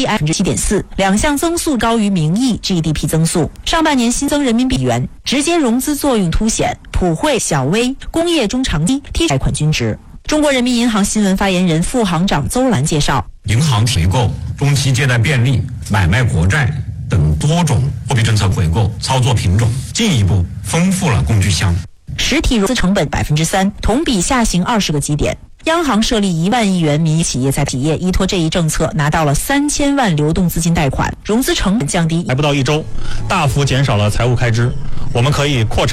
7.4%，两项增速高于名义 GDP 增速。上半年新增人民币元，直接融资作用凸显，普惠、小微、工业中长期贷款均值。中国人民银行新闻发言人、副行长邹兰介绍， 银行回购、中期借贷便利、买卖国债等多种货币政策回购操作品种，进一步丰富了工具箱。 实体融资成本3%，同比下行20个基点。央行设立1万亿元民营企业在企业依托这一政策拿到了3000万流动资金贷款，融资成本降低还不到1周，大幅减少了财务开支。我们可以扩产。